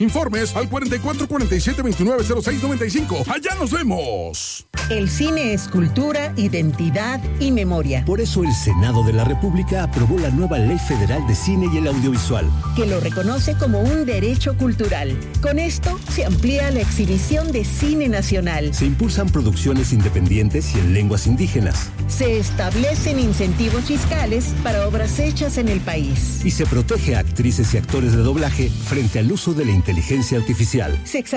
Informes al 4447290695. ¡Allá nos vemos! El cine es cultura, identidad y memoria. Por eso el Senado de la República aprobó la nueva Ley Federal de Cine y el Audiovisual, que lo reconoce como un derecho cultural. Con esto se amplía la exhibición de cine nacional. Se impulsan producciones independientes y en lenguas indígenas. Se establecen incentivos fiscales para obras hechas en el país. Y se protege a actrices y actores de doblaje frente al uso de la inteligencia artificial.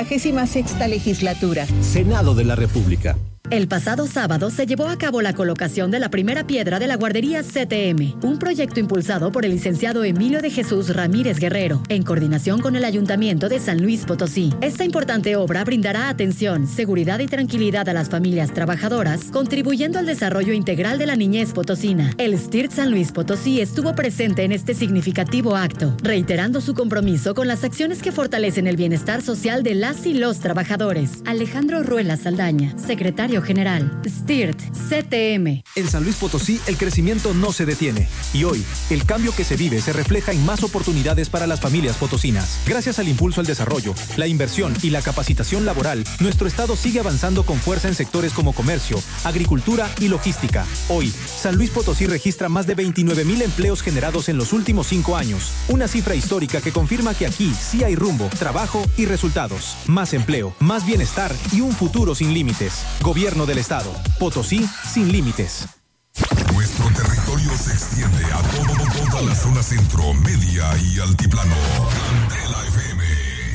66ª legislatura. Senado de la República. El pasado sábado se llevó a cabo la colocación de la primera piedra de la guardería CTM, un proyecto impulsado por el licenciado Emilio de Jesús Ramírez Guerrero, en coordinación con el Ayuntamiento de San Luis Potosí. Esta importante obra brindará atención, seguridad y tranquilidad a las familias trabajadoras, contribuyendo al desarrollo integral de la niñez potosina. El STIRT San Luis Potosí estuvo presente en este significativo acto, reiterando su compromiso con las acciones que fortalecen el bienestar social de las y los trabajadores. Alejandro Ruela Saldaña, secretario general. STIRT, CTM. En San Luis Potosí, el crecimiento no se detiene. Y hoy, el cambio que se vive se refleja en más oportunidades para las familias potosinas. Gracias al impulso al desarrollo, la inversión y la capacitación laboral, nuestro estado sigue avanzando con fuerza en sectores como comercio, agricultura y logística. Hoy, San Luis Potosí registra más de 29,000 empleos generados en los últimos 5 años. Una cifra histórica que confirma que aquí sí hay rumbo, trabajo y resultados. Más empleo, más bienestar y un futuro sin límites. Gobierno del Estado. Potosí sin límites. Nuestro territorio se extiende a toda la zona centro, media y altiplano. Candela FM.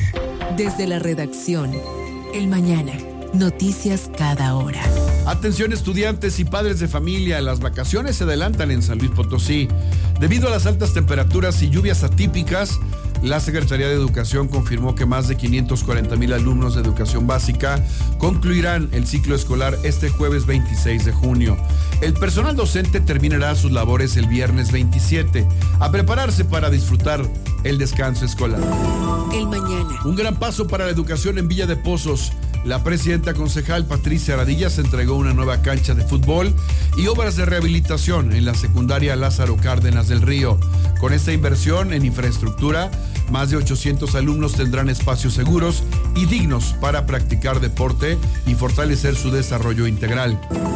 Desde la redacción, El Mañana. Noticias cada hora. Atención estudiantes y padres de familia, las vacaciones se adelantan en San Luis Potosí. Debido a las altas temperaturas y lluvias atípicas, la Secretaría de Educación confirmó que más de 540,000 alumnos de educación básica concluirán el ciclo escolar este jueves 26 de junio. El personal docente terminará sus labores el viernes 27, a prepararse para disfrutar el descanso escolar. El Mañana. Un gran paso para la educación en Villa de Pozos. La presidenta concejal Patricia Aradillas entregó una nueva cancha de fútbol y obras de rehabilitación en la secundaria Lázaro Cárdenas del Río. Con esta inversión en infraestructura, más de 800 alumnos tendrán espacios seguros y dignos para practicar deporte y fortalecer su desarrollo integral.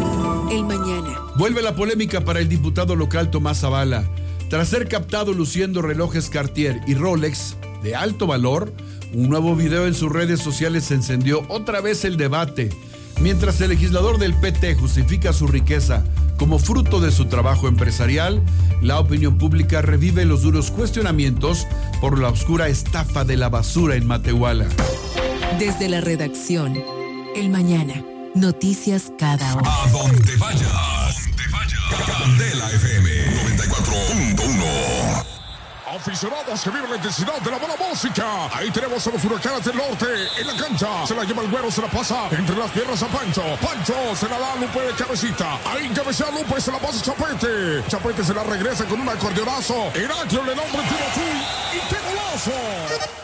El Mañana. Vuelve la polémica para el diputado local Tomás Zavala. Tras ser captado luciendo relojes Cartier y Rolex de alto valor, un nuevo video en sus redes sociales encendió otra vez el debate. Mientras el legislador del PT justifica su riqueza como fruto de su trabajo empresarial, la opinión pública revive los duros cuestionamientos por la oscura estafa de la basura en Matehuala. Desde la redacción, El Mañana. Noticias cada hora. A donde vayas. Candela FM 94.1. Aficionados que viven la intensidad de la buena música. Ahí tenemos a los Huracanes del Norte en la cancha. Se la lleva el güero, se la pasa entre las piernas a Pancho. Pancho se la da a Lupe de cabecita. Ahí cabecea Lupe, se la pasa Chapete. Chapete se la regresa con un acordeonazo. Heraclio le da un tiro azul. ¡Y qué golazo!